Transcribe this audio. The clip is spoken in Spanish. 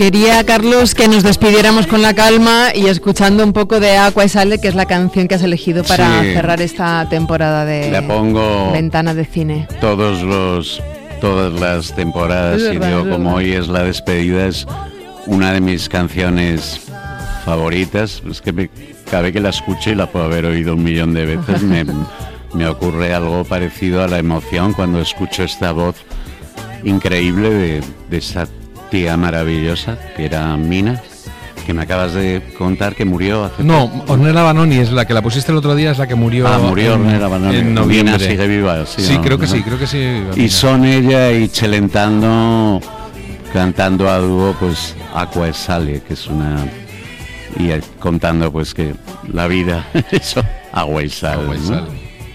Quería, Carlos, que nos despidiéramos con la calma y escuchando un poco de Aqua y Sale, que es la canción que has elegido para cerrar esta temporada de La pongo Ventana de Cine. Todas las temporadas, y digo, como hoy es la despedida, es una de mis canciones favoritas. Es que cada vez que la escucho, y la puedo haber oído 1.000.000 de veces, me ocurre algo parecido a la emoción cuando escucho esta voz increíble de esa tía maravillosa que era Mina, que me acabas de contar que murió hace No, Ornella Vanoni es la que la pusiste el otro día, es la que murió. Murió Ornella Vanoni. En noviembre. Mina sigue viva. Sí, ¿no? creo que ¿no? sí, creo que sí. Y son ella y Celentano cantando a dúo, pues Aqua e Sale, que es una... Y contando pues que la vida, eso, agua y sal. Agua y ¿no? sal.